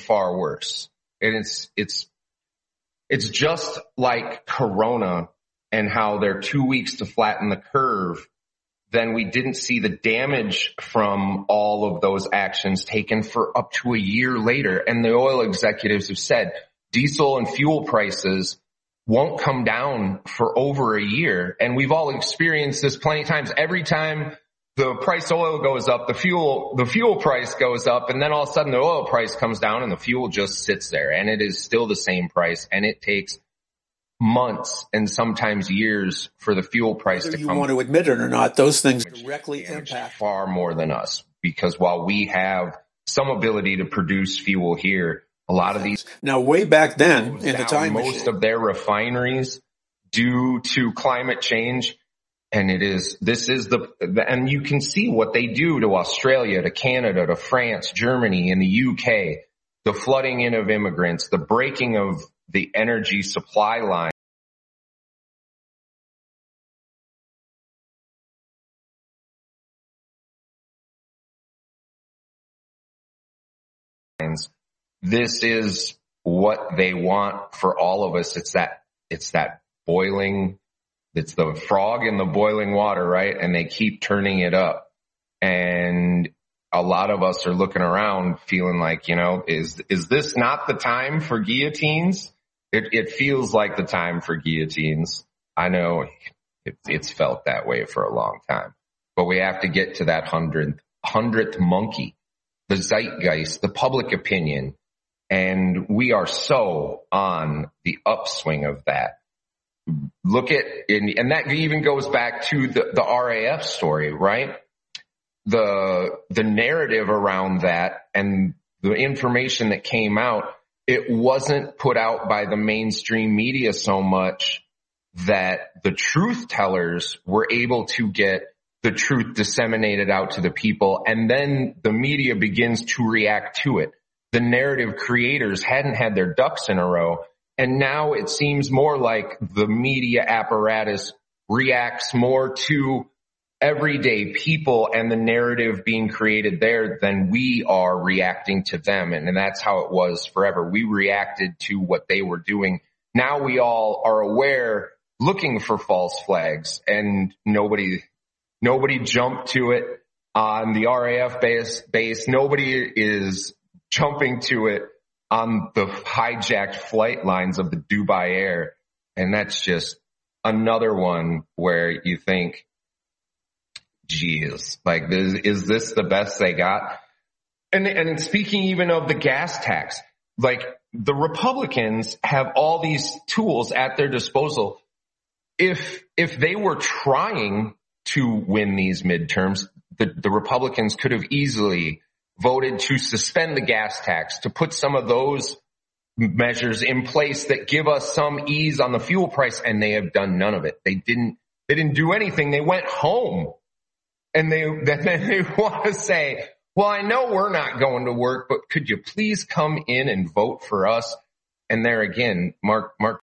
far worse. And it's just like Corona and how they're 2 weeks to flatten the curve. Then we didn't see the damage from all of those actions taken for up to a year later. And the oil executives have said diesel and fuel prices won't come down for over a year. And we've all experienced this plenty of times. Every time the price of oil goes up, the fuel price goes up, and then all of a sudden the oil price comes down and the fuel just sits there, and it is still the same price, and it takes months and sometimes years for the fuel price Whether to you come. want to admit it or not, those things directly impact far more than us, because while we have some ability to produce fuel here, a lot of these now way back then in the time most machine, of their refineries due to climate change. And and you can see what they do to Australia, to Canada, to France, Germany, and the UK, the flooding in of immigrants, the breaking of the energy supply line. This is what they want for all of us. It's that boiling, it's the frog in the boiling water, right? And they keep turning it up. And a lot of us are looking around feeling like, is this not the time for guillotines? It feels like the time for guillotines. I know it's felt that way for a long time, but we have to get to that hundredth monkey, the zeitgeist, the public opinion. And we are so on the upswing of that. Look at, and that even goes back to the RAF story, right? The narrative around that and the information that came out, it wasn't put out by the mainstream media so much that the truth tellers were able to get the truth disseminated out to the people, and then the media begins to react to it. The narrative creators hadn't had their ducks in a row, and now it seems more like the media apparatus reacts more to everyday people and the narrative being created there than we are reacting to them. And that's how it was forever. We reacted to what they were doing. Now we all are aware, looking for false flags, and nobody jumped to it on the RAF base. Nobody is jumping to it on the hijacked flight lines of the Dubai Air. And that's just another one where you think, geez, like, is this the best they got? And speaking even of the gas tax, like, the Republicans have all these tools at their disposal. If they were trying to win these midterms, the Republicans could have easily voted to suspend the gas tax, to put some of those measures in place that give us some ease on the fuel price, and they have done none of it. They didn't do anything. They went home, and then they want to say, well, I know we're not going to work, but could you please come in and vote for us? And there again, Mark